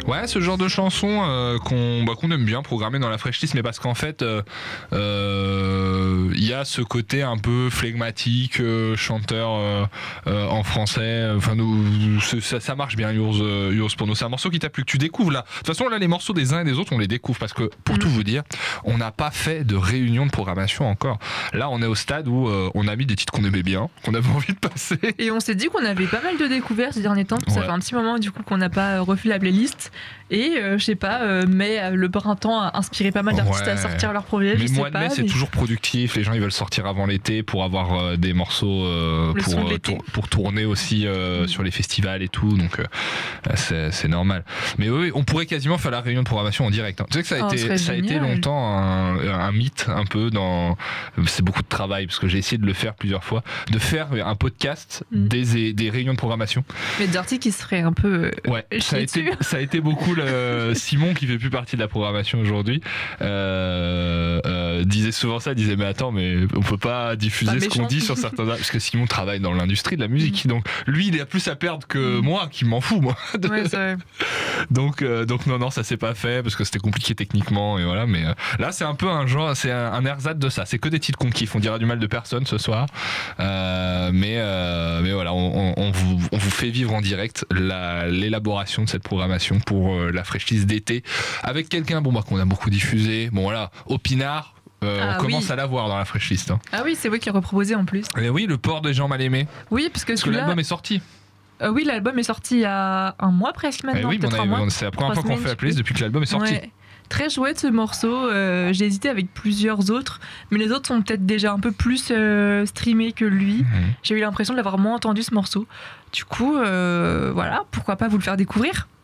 Ouais, ce genre de chanson qu'on aime bien programmer dans la Fresh List, mais parce qu'en fait, y a ce côté un peu flegmatique, chanteur en français. Enfin, ça marche bien, Yours pour nous. C'est un morceau qui t'a plu, que tu découvres là. De toute façon, là, les morceaux des uns et des autres, on les découvre parce que, pour tout vous dire, on n'a pas fait de réunion de programmation encore. Là, on est au stade où on a mis des titres qu'on aimait bien, qu'on avait envie de passer. Et on s'est dit qu'on avait pas mal de découvertes ces derniers temps. Ça fait un petit moment du coup qu'on n'a pas refait la playlist. Et je sais pas, mais le printemps a inspiré pas mal d'artistes à sortir leur projet. Mais le mois de mai, c'est toujours productif. Les gens ils veulent sortir avant l'été pour avoir des morceaux pour tourner aussi sur les festivals et tout. Donc c'est normal. Mais oui, on pourrait quasiment faire la réunion de programmation en direct. Tu sais que ça a été longtemps un mythe un peu c'est beaucoup de travail parce que j'ai essayé de le faire plusieurs fois, de faire un podcast des réunions de programmation. Mais Dirty qui serait un peu ça a été beaucoup Simon qui fait plus partie de la programmation aujourd'hui disait souvent ça, disait mais attends, mais on peut pas diffuser ce qu'on dit sur certains parce que Simon travaille dans l'industrie de la musique, donc lui il a plus à perdre que moi qui m'en fous moi. Ouais, c'est vrai. donc non, ça s'est pas fait parce que c'était compliqué techniquement et voilà, mais là c'est un peu un genre, c'est un ersatz de ça, c'est que des titres qu'on kiffe, on dira du mal de personne ce soir, mais voilà, on vous fait vivre en direct l'élaboration de cette programmation pour la Fresh List d'été avec quelqu'un qu'on a beaucoup diffusé, voilà, Opinard. On commence à l'avoir dans la Fresh List. Ah oui, c'est vrai qu'il a reproposé en plus. Et oui, le port des gens mal aimés. Oui, parce que l'album est sorti. Oui, l'album est sorti il y a un mois presque maintenant. Oui, c'est la première fois qu'on fait la playlist depuis que l'album est sorti. Ouais. Très chouette ce morceau, j'ai hésité avec plusieurs autres, mais les autres sont peut-être déjà un peu plus streamés que lui. J'ai eu l'impression de l'avoir moins entendu ce morceau. Du coup, voilà, pourquoi pas vous le faire découvrir.